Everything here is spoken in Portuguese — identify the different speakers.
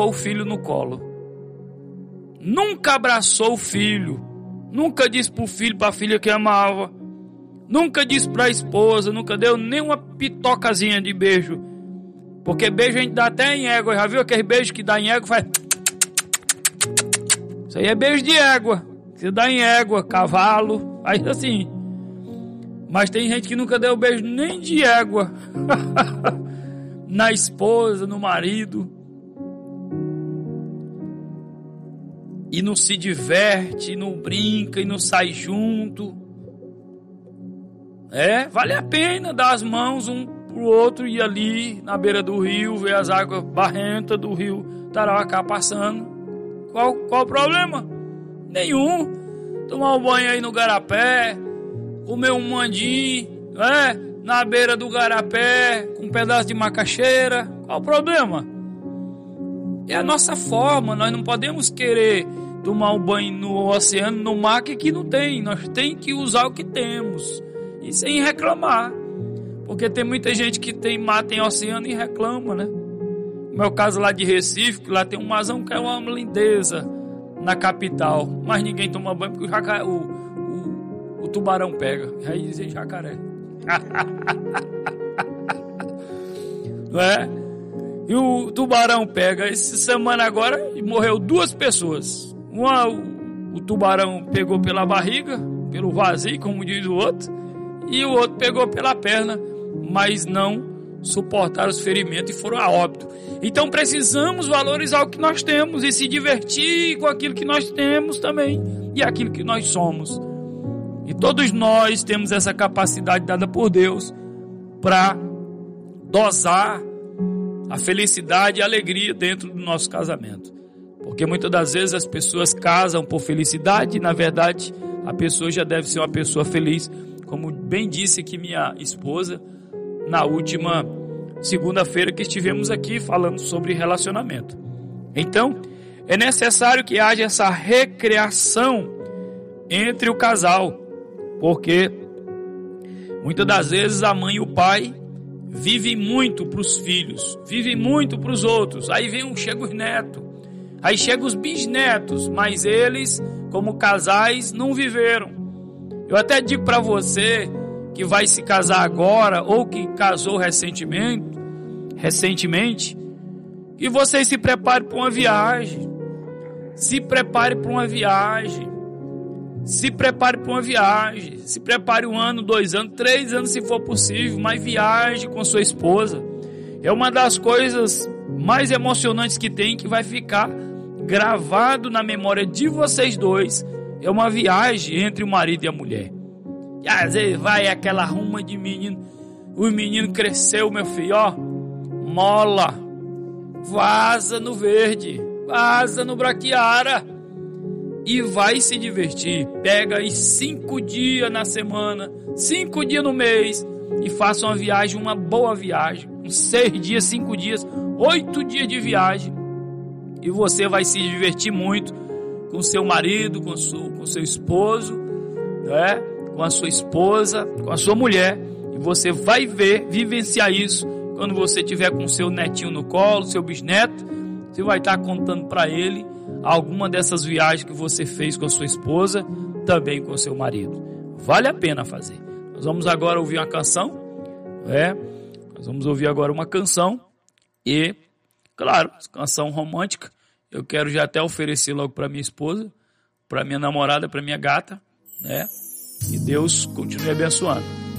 Speaker 1: colocou o filho no colo. Nunca abraçou o filho. Nunca disse pro filho, pra filha que amava. Nunca disse pra esposa. Nunca deu nem uma pitocazinha de beijo. Porque beijo a gente dá até em égua. Já viu aquele beijo que dá em égua? Faz... Isso aí é beijo de égua. Você dá em égua, cavalo. Aí assim. Mas tem gente que nunca deu beijo nem de égua. Na esposa, no marido. E não se diverte, e não brinca, e não sai junto. Vale a pena dar as mãos um pro outro e ir ali na beira do rio, ver as águas barrentas do rio Tarauacá passando. Qual o problema? Nenhum. Tomar um banho aí no garapé, comer um mandim, na beira do garapé, com um pedaço de macaxeira. Qual o problema? É a nossa forma. Nós não podemos querer tomar um banho no oceano, no mar, que aqui não tem. Nós temos que usar o que temos. E sem reclamar. Porque tem muita gente que tem mar, tem oceano e reclama, né? No meu caso lá de Recife, que lá tem um marzão que é uma lindeza na capital. Mas ninguém toma banho porque o tubarão pega. Aí dizem jacaré. Não é? E o tubarão pega. Essa semana agora morreu 2 pessoas. Uma, o tubarão pegou pela barriga, pelo vazio, como diz o outro. E o outro pegou pela perna, mas não suportaram os ferimentos e foram a óbito. Então precisamos valorizar o que nós temos e se divertir com aquilo que nós temos também e aquilo que nós somos. E todos nós temos essa capacidade dada por Deus para dosar a felicidade e a alegria dentro do nosso casamento. Porque muitas das vezes as pessoas casam por felicidade e na verdade a pessoa já deve ser uma pessoa feliz, como bem disse aqui minha esposa na última segunda-feira que estivemos aqui falando sobre relacionamento. Então, é necessário que haja essa recreação entre o casal, porque muitas das vezes a mãe e o pai vivem muito para os filhos, vivem muito para os outros. Aí chega os netos, aí chegam os bisnetos, mas eles, como casais, não viveram. Eu até digo para você que vai se casar agora ou que casou recentemente, que você se prepare para uma viagem. Se prepare para uma viagem. Se prepare para uma viagem. Se prepare 1 ano, 2 anos, 3 anos se for possível, mas viaje com sua esposa. É uma das coisas mais emocionantes que tem, que vai ficar gravado na memória de vocês dois. É uma viagem entre o marido e a mulher. E às vezes vai aquela ruma de menino. O menino cresceu, meu filho, ó. Mola. Vaza no verde. Vaza no braquiara. E vai se divertir. Pega aí 5 dias na semana, 5 dias no mês, e faça uma viagem, uma boa viagem. Uns 6 dias, 5 dias, 8 dias de viagem. E você vai se divertir muito com seu marido, com seu esposo, né? Com a sua esposa, com a sua mulher. E você vai vivenciar isso quando você estiver com seu netinho no colo, seu bisneto. Você vai estar contando para ele alguma dessas viagens que você fez com a sua esposa, também com o seu marido. Vale a pena fazer. Nós vamos agora ouvir uma canção. Nós vamos ouvir agora uma canção. E, claro, canção romântica. Eu quero já até oferecer logo para minha esposa, para minha namorada, para minha gata, né? E Deus continue abençoando.